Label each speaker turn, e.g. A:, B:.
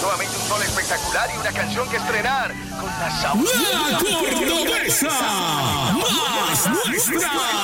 A: nuevamente un sol espectacular y una canción que estrenar con la sabor.
B: ¡La Cordobesa! ¡Más nuestra!